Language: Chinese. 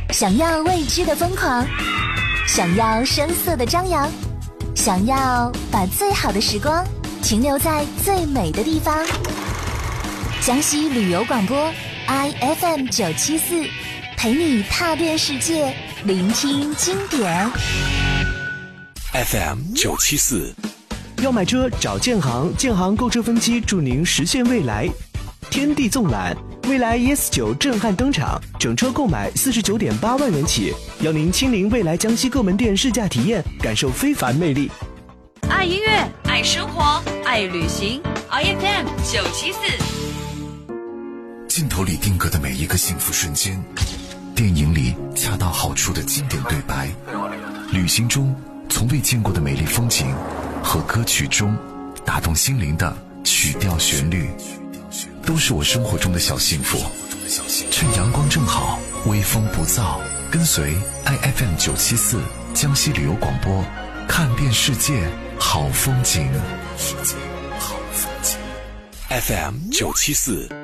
想要未知的疯狂，想要声色的张扬，想要把最好的时光停留在最美的地方。江西旅游广播 IFM 974，陪你踏遍世界，聆听经典。 FM 974， 要买车找建行，建行购车分期助您实现未来。天地纵览，蔚来 ES9 震撼登场，整车购买49.8万元起，邀您亲临蔚来江西各门店试驾体验，感受非凡魅力。 爱音乐，爱生活，爱旅行。IFM 974。 镜头里定格的每一个幸福瞬间，电影里恰到好处的经典对白，旅行中从未见过的美丽风景，和歌曲中打动心灵的曲调旋律，都是我生活中的小幸福。趁阳光正好，微风不燥，跟随 IFM 974江西旅游广播，看遍世界好风景。FM 974。